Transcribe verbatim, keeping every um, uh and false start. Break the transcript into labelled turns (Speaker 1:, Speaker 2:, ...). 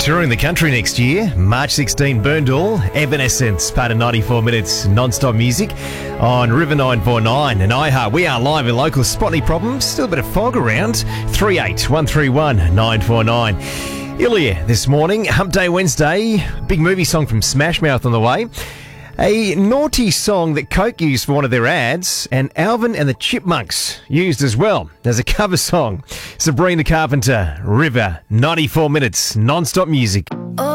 Speaker 1: touring the country next year. March sixteenth, Burndall, Evanescence, part of ninety-four minutes non-stop music on River nine four nine and iHeart. We are live in local. Spot any problems? Still a bit of fog around. three eight one three one nine four nine. Ilya this morning, Hump Day Wednesday, big movie song from Smash Mouth on the way. A naughty song that Coke used for one of their ads, and Alvin and the Chipmunks used as well as a cover song. Sabrina Carpenter, River, ninety-four minutes non-stop music.